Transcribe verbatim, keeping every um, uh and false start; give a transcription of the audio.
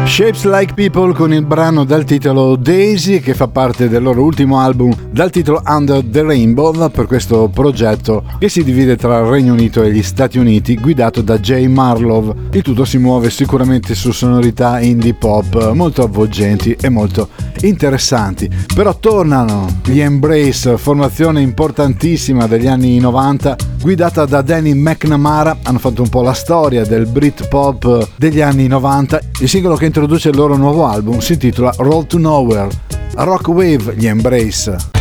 Shapes Like People con il brano dal titolo Daisy, che fa parte del loro ultimo album dal titolo Under the Rainbow, per questo progetto che si divide tra il Regno Unito e gli Stati Uniti, guidato da Jay Marlowe. Il tutto si muove sicuramente su sonorità indie pop molto avvolgenti e molto interessanti. Però tornano gli Embrace, formazione importantissima degli anni novanta, guidata da Danny McNamara. Hanno fatto un po' la storia del Britpop degli anni novanta. Il singolo che introduce il loro nuovo album si intitola Road to Nowhere. A Rock Wave, gli Embrace.